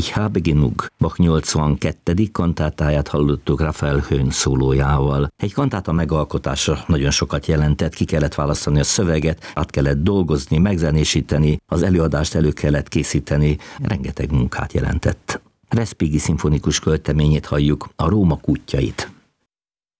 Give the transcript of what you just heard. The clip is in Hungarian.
Ich habe genug. Bach 82. kantátáját hallottuk Raphael Höhn szólójával. Egy kantáta megalkotása nagyon sokat jelentett, ki kellett választani a szöveget, át kellett dolgozni, megzenésíteni, az előadást elő kellett készíteni, rengeteg munkát jelentett. Respighi szimfonikus költeményét halljuk, a Róma kutyait.